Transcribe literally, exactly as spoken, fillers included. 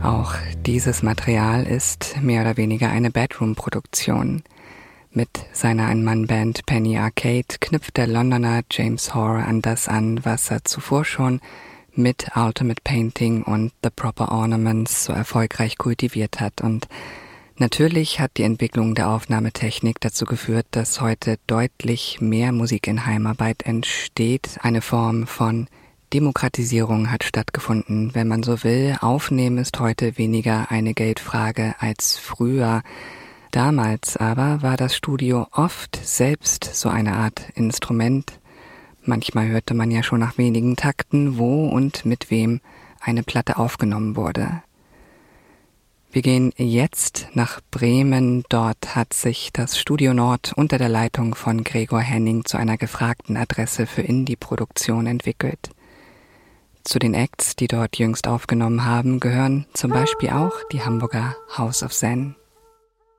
Auch dieses Material ist mehr oder weniger eine Bedroom-Produktion. Mit seiner Ein-Mann-Band Penny Arcade knüpft der Londoner James Hoare an das an, was er zuvor schon mit Ultimate Painting und The Proper Ornaments so erfolgreich kultiviert hat. Und natürlich hat die Entwicklung der Aufnahmetechnik dazu geführt, dass heute deutlich mehr Musik in Heimarbeit entsteht. Eine Form von Demokratisierung hat stattgefunden, wenn man so will. Aufnehmen ist heute weniger eine Geldfrage als früher. Damals aber war das Studio oft selbst so eine Art Instrument. Manchmal hörte man ja schon nach wenigen Takten, wo und mit wem eine Platte aufgenommen wurde. Wir gehen jetzt nach Bremen. Dort hat sich das Studio Nord unter der Leitung von Gregor Henning zu einer gefragten Adresse für Indie-Produktion entwickelt. Zu den Acts, die dort jüngst aufgenommen haben, gehören zum Beispiel auch die Hamburger House of Zen.